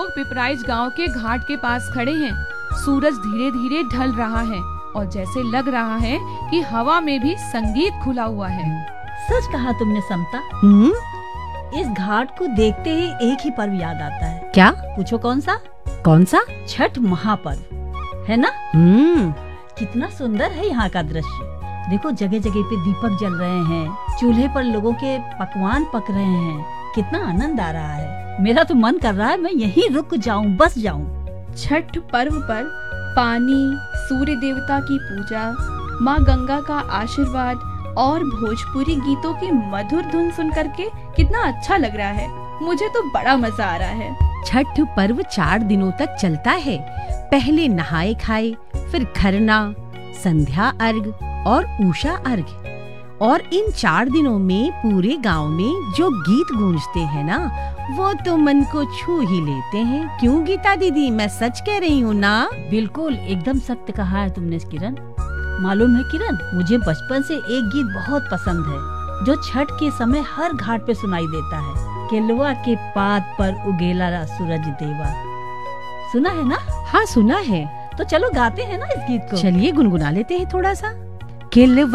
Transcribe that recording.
लोग पिपराइच गांव के घाट के पास खड़े हैं। सूरज धीरे धीरे ढल रहा है और जैसे लग रहा है कि हवा में भी संगीत खुला हुआ है। सच कहा तुमने समता। इस घाट को देखते ही एक ही पर्व याद आता है। क्या? पूछो कौन सा? कौन सा? छठ महापर्व, है ना? कितना सुंदर है यहाँ का दृश्य। देखो जगह जगह पे दीपक जल रहे हैं, चूल्हे पर लोगों के पकवान पक रहे हैं। कितना आनंद आ रहा है। मेरा तो मन कर रहा है मैं यहीं रुक जाऊं, बस जाऊं। छठ पर्व पर पानी, सूर्य देवता की पूजा, माँ गंगा का आशीर्वाद और भोजपुरी गीतों की मधुर धुन सुन करके कितना अच्छा लग रहा है। मुझे तो बड़ा मजा आ रहा है। छठ पर्व 4 दिनों तक चलता है। पहले नहाए खाए, फिर खरना, संध्या अर्घ और उषा अर्घ। और इन 4 दिनों में पूरे गांव में जो गीत गूंजते हैं ना, वो तो मन को छू ही लेते हैं। क्यों गीता दीदी, मैं सच कह रही हूँ ना? बिल्कुल, एकदम सत्य कहा है तुमने किरण। मालूम है किरण, मुझे बचपन से एक गीत बहुत पसंद है जो छठ के समय हर घाट पे सुनाई देता है। केलवा के पात पर उगेला सूरज देवा। सुना है ना? हाँ सुना है। तो चलो गाते हैं ना इस गीत को। चलिए गुनगुना लेते हैं थोड़ा सा। केलवा